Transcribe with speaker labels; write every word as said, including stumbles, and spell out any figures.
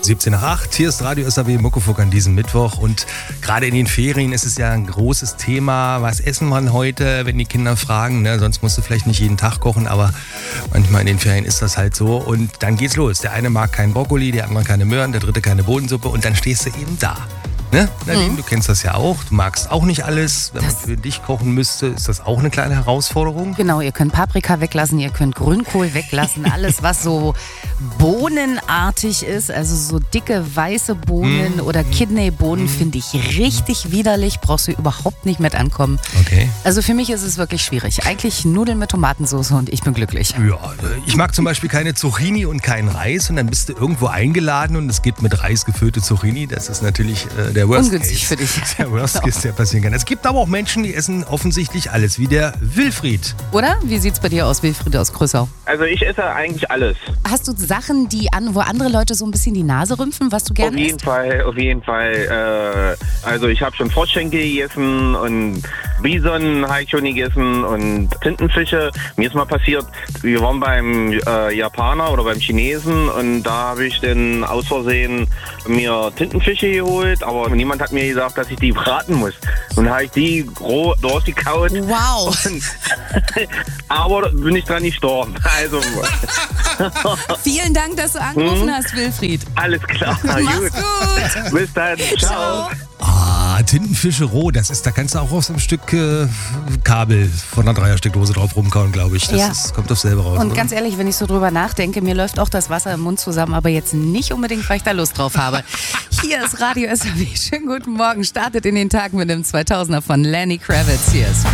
Speaker 1: siebzehn nach acht, hier ist Radio S A W Muckefuck an diesem Mittwoch und gerade in den Ferien ist es ja ein großes Thema, was essen wir heute, wenn die Kinder fragen, ne? Sonst musst du vielleicht nicht jeden Tag kochen, aber manchmal in den Ferien ist das halt so und dann geht's los. Der eine mag keinen Brokkoli, der andere keine Möhren, der dritte keine Bohnensuppe und dann stehst du eben da. Ne? Nadine, mhm. Du kennst das ja auch. Du magst auch nicht alles. Wenn das man für dich kochen müsste, ist das auch eine kleine Herausforderung.
Speaker 2: Genau, ihr könnt Paprika weglassen, ihr könnt Grünkohl weglassen. Alles, was so bohnenartig ist, also so dicke weiße Bohnen mhm. oder Kidneybohnen, mhm. finde ich richtig widerlich. Brauchst du überhaupt nicht mit ankommen.
Speaker 1: Okay.
Speaker 2: Also für mich ist es wirklich schwierig. Eigentlich Nudeln mit Tomatensauce und ich bin glücklich.
Speaker 1: Ja, ich mag zum Beispiel keine Zucchini und keinen Reis und dann bist du irgendwo eingeladen und es gibt mit Reis gefüllte Zucchini. Das ist natürlich äh, der Worst
Speaker 2: Ungünstig
Speaker 1: Case.
Speaker 2: für dich.
Speaker 1: Der Worst Case, der passieren kann. Es gibt aber auch Menschen, die essen offensichtlich alles, wie der Wilfried.
Speaker 2: Oder? Wie sieht's bei dir aus, Wilfried aus Größau?
Speaker 3: Also ich esse eigentlich alles.
Speaker 2: Hast du Sachen, die an, wo andere Leute so ein bisschen die Nase rümpfen, was du gerne
Speaker 3: isst? Auf jeden
Speaker 2: isst?
Speaker 3: Fall, auf jeden Fall. Äh, also ich habe schon Froschschenkel gegessen und Bison habe ich schon gegessen und Tintenfische. Mir ist mal passiert, wir waren beim äh, Japaner oder beim Chinesen und da habe ich dann aus Versehen mir Tintenfische geholt, aber niemand hat mir gesagt, dass ich die braten muss. Und habe ich die roh durchgekaut.
Speaker 2: Wow.
Speaker 3: Und, aber bin ich dran gestorben. Also
Speaker 2: vielen Dank, dass du angerufen
Speaker 3: hm?
Speaker 2: hast, Wilfried.
Speaker 3: Alles klar.
Speaker 2: Mach's
Speaker 3: gut.
Speaker 2: gut.
Speaker 3: Bis dann. Ciao.
Speaker 2: Ciao.
Speaker 1: Ah, Tintenfische roh, das ist, da kannst du auch auf so einem Stück äh, Kabel von einer Dreiersteckdose drauf rumkauen, glaube ich. Das
Speaker 2: Ja.
Speaker 1: ist, kommt auf selber raus.
Speaker 2: Und
Speaker 1: oder?
Speaker 2: ganz ehrlich, wenn ich so drüber nachdenke, mir läuft auch das Wasser im Mund zusammen, aber jetzt nicht unbedingt, weil ich da Lust drauf habe. Hier ist Radio S A W. Schönen guten Morgen. Startet in den Tag mit dem zweitausender von Lenny Kravitz. Hier ist